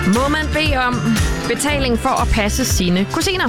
Må man bede om betaling for at passe sine kusiner?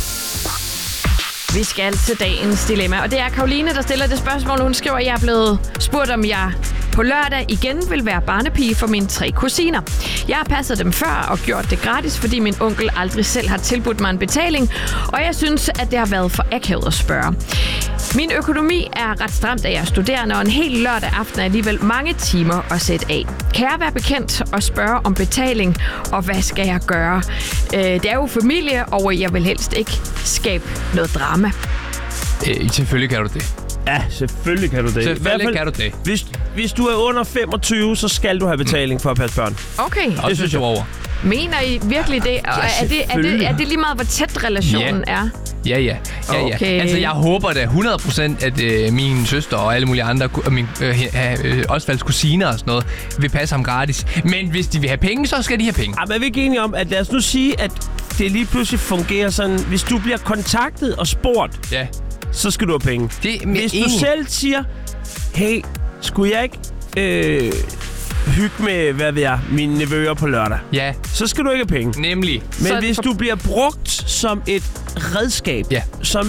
Vi skal til dagens dilemma, og det er Karoline, der stiller det spørgsmål. Hun skriver, at jeg er blevet spurgt, om jeg på lørdag igen vil være barnepige for mine 3 kusiner. Jeg har passet dem før og gjort det gratis, fordi min onkel aldrig selv har tilbudt mig en betaling, og jeg synes, at det har været for akavet at spørge. Min økonomi er ret stramt, da jeg er studerende, og en hel lørdag aften er alligevel mange timer at sætte af. Kan jeg være bekendt og spørge om betaling, og hvad skal jeg gøre? Det er jo familie, og jeg vil helst ikke skabe noget drama. Selvfølgelig kan du det. Ja, selvfølgelig kan du det. Selvfølgelig kan du det. Hvis du er under 25, så skal du have betaling for at passe børn. Okay. Det synes jeg over. Mener I virkelig det? Og er det lige meget, hvor tæt relationen er? Ja. Okay. Altså, jeg håber da 100%, at min søster og alle mulige andre, Osvalds kusiner og sådan noget, vil passe ham gratis. Men hvis de vil have penge, så skal de have penge. Men er vi ikke enige om, at lad os nu sige, at det lige pludselig fungerer sådan, hvis du bliver kontaktet og spurgt, så skal du have penge. Hvis du selv siger, hey, skulle jeg ikke hygge med, hvad ved jeg, mine nevøer på lørdag, så skal du ikke have penge. Nemlig. Men så hvis du bliver brugt som et redskab, som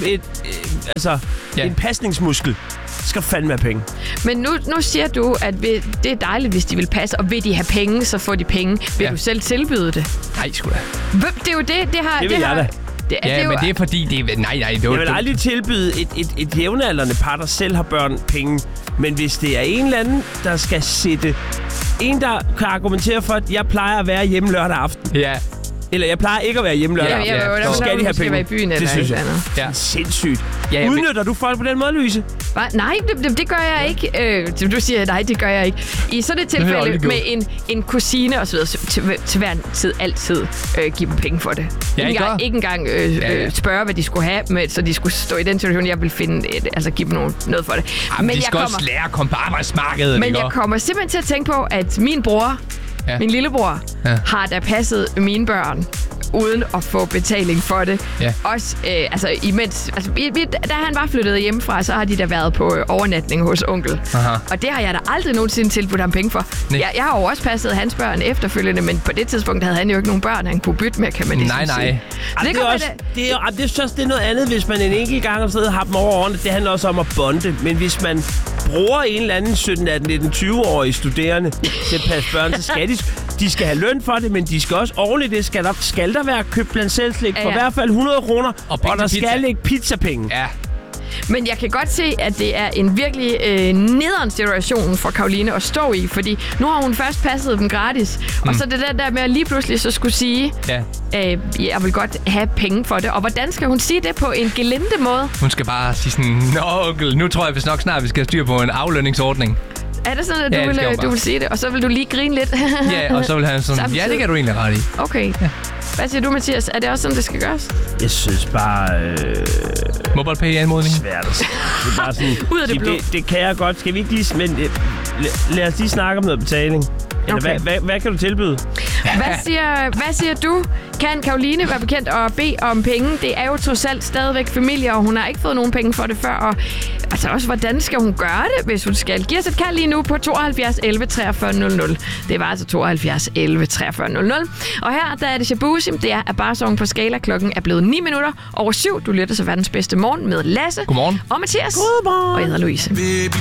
en pasningsmuskel, skal du fandme have penge. Men nu siger du, at det er dejligt, hvis de vil passe, og vil de have penge, så får de penge. Vil du selv tilbyde det? Nej, sgu da. Det er jo det har... Det vil jeg da. Men det er fordi, det er... Nej, det er jeg vil aldrig tilbyde et jævnaldrende par, der selv har børn, penge. Men hvis det er en eller anden, der skal sætte... En, der kan argumentere for, at jeg plejer at være hjemme lørdag aften. Ja. Eller jeg plejer ikke at være hjemme lørdag aften. Så skal de have penge. Være i byen det synes jeg. Ja. Sindssygt. Udnytter du folk på den måde, Louise? Nej, det gør jeg ikke. Du siger, nej, det gør jeg ikke. I sådan et tilfælde med en kusine og så videre, til hver tid altid give dem penge for det. Ikke engang spørge, hvad de skulle have, med, så de skulle stå i den situation, jeg vil finde, give dem noget for det. Men de skal også lære at komme på arbejdsmarkedet. Men jeg kommer simpelthen til at tænke på, at min bror, min lillebror, har da passet mine børn uden at få betaling for det. Også, imens... da han var flyttet hjemmefra, så har de da været på overnatning hos onkel. Aha. Og det har jeg da aldrig nogensinde tilbudt ham penge for. Jeg har jo også passet hans børn efterfølgende, men på det tidspunkt havde han jo ikke nogen børn, han kunne bytte med, kan man sige. Nej. Det er noget andet, hvis man en enkelt gang har dem over årene. Det handler også om at bonde. Men hvis man bruger en eller anden 17, 18, 19, 20-årige studerende til at passe børn, så skal de skal have løn for det, men de skal også ovenligt det. Skal der være købt blandt selvslik for i hvert fald 100 kroner, og der skal ligge pizzapenge. Ja. Men jeg kan godt se, at det er en virkelig nederen situation for Karoline at stå i, fordi nu har hun først passet dem gratis, og så det der med at lige pludselig så skulle sige, jeg vil godt have penge for det. Og hvordan skal hun sige det på en gelinde måde? Hun skal bare sige sådan, onkel, nu tror jeg vist nok snart, vi skal have styr på en aflønningsordning. Er det sådan, at du vil sige det? Og så vil du lige grine lidt? Og så vil han sådan, samtidig. Det kan du egentlig ret i. Okay. Ja. Hvad siger du, Mathias? Er det også sådan, det skal gøres? Jeg synes bare... MobilePay-anmodning? Svært at sige. Det er bare sådan... Ud af det blå. Det kan jeg godt. Skal vi ikke lige... Men lad os lige snakke om noget betaling. Eller hvad kan du tilbyde? Hvad siger du? Kan Karoline være bekendt og bede om penge? Det er jo trods alt stadigvæk familie, og hun har ikke fået nogen penge for det før. Og altså også, hvordan skal hun gøre det, hvis hun skal? Giv os et kald lige nu på 72 11 43 00. Det var altså 72 11 43 00. Og her, der er det Shabuzi. Det er Abarsong på Skala. Klokken er blevet 9 minutter over 7. Du lytter til verdens bedste morgen med Lasse. Godmorgen. Og Mathias. Godmorgen. Og jeg hedder Louise. Baby,